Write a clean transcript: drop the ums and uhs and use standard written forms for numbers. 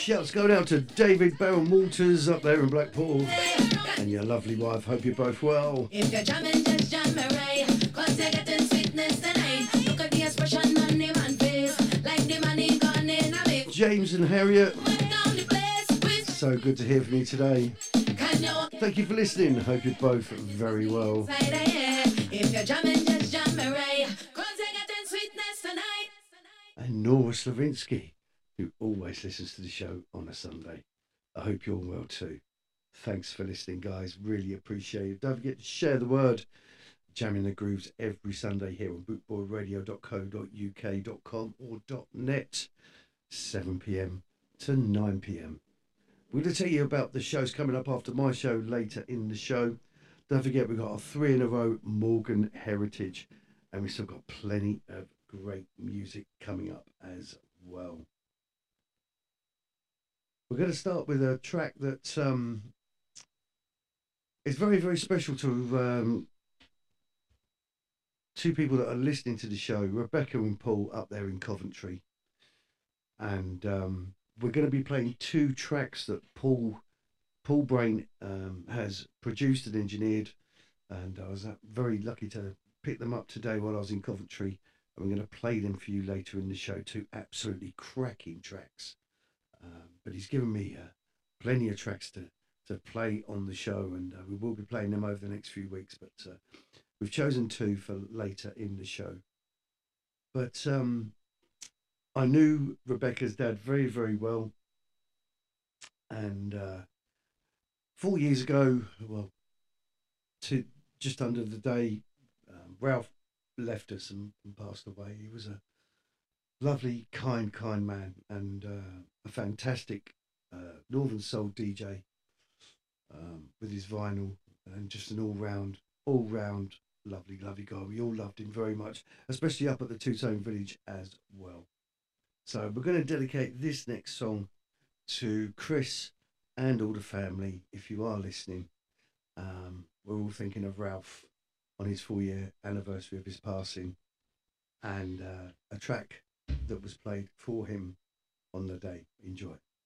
shouts go out to David Barron Walters up there in Blackpool and your lovely wife. Hope you're both well. If you're jamming, just jam right. Cause you're getting sweetness tonight. Look at the expression on the man's face. Like the money gone in a big. James and Harriet. So good to hear from you today. Thank you for listening. Hope you're both very well. If you're jamming, just jam right. Cause you're getting sweetness tonight. And Nora Slavinsky, who always listens to the show on a Sunday. I hope you're well too. Thanks for listening, guys. Really appreciate it. Don't forget to share the word. Jamming the Grooves every Sunday here on bootboyradio.co.uk.com or .net, 7 p.m. to 9 p.m. We're going to tell you about the shows coming up after my show later in the show. Don't forget, we've got our 3 in a row Morgan Heritage, and we've still got plenty of great music coming up as well. We're going to start with a track that is very, very special to two people that are listening to the show, Rebecca and Paul up there in Coventry. And we're going to be playing 2 tracks that Paul Brain has produced and engineered, and I was very lucky to pick them up today while I was in Coventry, and we're going to play them for you later in the show. 2 absolutely cracking tracks, but he's given me plenty of tracks to play on the show, and we will be playing them over the next few weeks, but we've chosen 2 for later in the show. But I knew Rebecca's dad very, very well, and 4 years ago, well, just under the day, Ralph left us and passed away. He was a lovely, kind man, and a fantastic Northern Soul DJ with his vinyl, and just an all-round lovely guy. We all loved him very much, especially up at the Two-Tone Village as well. So we're going to dedicate this next song to Chris and all the family. If you are listening, we're all thinking of Ralph on his 4-year anniversary of his passing, and a track that was played for him on the day. Enjoy.